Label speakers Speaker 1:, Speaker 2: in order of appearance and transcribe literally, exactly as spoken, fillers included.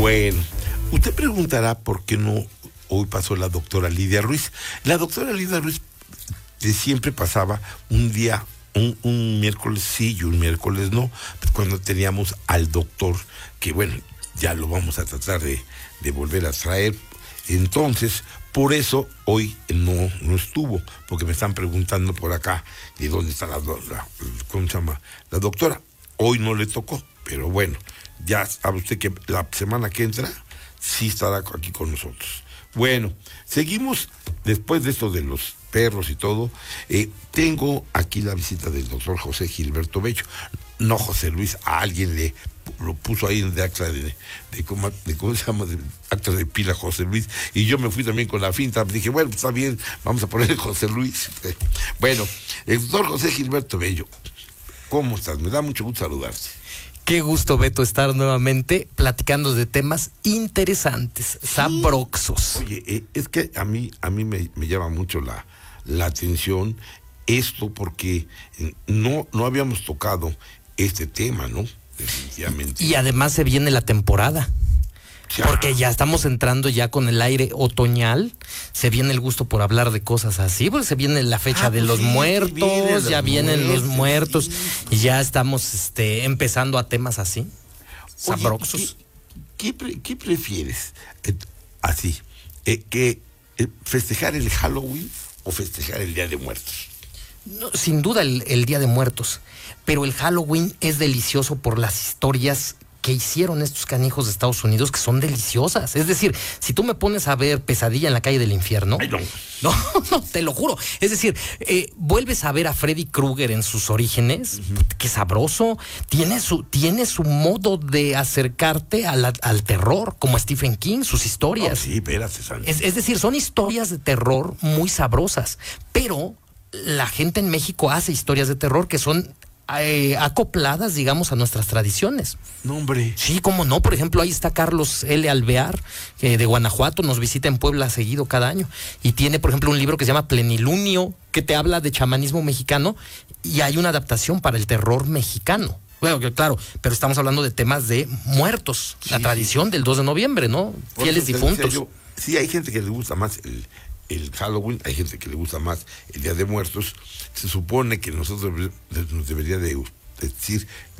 Speaker 1: Bueno, usted preguntará por qué no hoy pasó la doctora Lidia Ruiz. La doctora Lidia Ruiz de siempre pasaba un día, un, un miércoles sí y un miércoles no, cuando teníamos al doctor, que bueno, ya lo vamos a tratar de, de volver a traer. Entonces, por eso hoy no, no estuvo, porque me están preguntando por acá de dónde está la, la, ¿cómo se llama? La doctora. Hoy no le tocó, pero bueno, ya sabe usted que la semana que entra sí estará aquí con nosotros. Bueno, seguimos después de esto de los perros y todo. Eh, tengo aquí la visita del doctor José Gilberto Bello. No José Luis, a alguien le lo puso ahí de acta de, de, de, ¿cómo, de cómo se llama, de acta de pila José Luis, y yo me fui también con la finta, dije, bueno, pues está bien, vamos a poner José Luis. Bueno, el doctor José Gilberto Bello, ¿cómo estás? Me da mucho gusto saludarte.
Speaker 2: Qué gusto, Beto, estar nuevamente platicando de temas interesantes, sí. Sabroxos.
Speaker 1: Oye, eh, es que a mí, a mí me, me llama mucho la, la atención esto, porque no, no habíamos tocado este tema, ¿no? Definitivamente.
Speaker 2: Y además se viene la temporada.
Speaker 1: Ya.
Speaker 2: Porque ya estamos entrando ya con el aire otoñal, se viene el gusto por hablar de cosas así, pues se viene la fecha ah, de pues los sí, muertos, viene ya vienen muertos, los muertos, sí. Y ya estamos este, empezando a temas así,
Speaker 1: Oye,
Speaker 2: sabroxos.
Speaker 1: ¿qué, qué, qué prefieres? Eh, así, eh, que eh, ¿festejar el Halloween o festejar el Día de Muertos?
Speaker 2: No, sin duda el, el Día de Muertos, pero el Halloween es delicioso por las historias que hicieron estos canijos de Estados Unidos, que son deliciosas. Es decir, si tú me pones a ver Pesadilla en la calle del infierno,
Speaker 1: Ay, no.
Speaker 2: no, no, te lo juro. Es decir, eh, vuelves a ver a Freddy Krueger en sus orígenes, uh-huh. Qué sabroso. Tiene su, tiene su modo de acercarte a la, al terror, como Stephen King, sus historias.
Speaker 1: Oh, sí, espérate,
Speaker 2: es, es decir, son historias de terror muy sabrosas, pero la gente en México hace historias de terror que son Eh, acopladas, digamos, a nuestras tradiciones.
Speaker 1: No, hombre.
Speaker 2: Sí, cómo no. Por ejemplo, ahí está Carlos L. Alvear, eh, de Guanajuato, nos visita en Puebla seguido cada año. Y tiene, por ejemplo, un libro que se llama Plenilunio, que te habla de chamanismo mexicano, y hay una adaptación para el terror mexicano. Bueno, que claro, pero estamos hablando de temas de muertos, sí, la tradición sí. Del dos de noviembre, ¿no?
Speaker 1: Por
Speaker 2: fieles difuntos.
Speaker 1: Yo, sí, hay gente que le gusta más el, el Halloween, hay gente que le gusta más el Día de Muertos. Se supone que nosotros nos debería de decir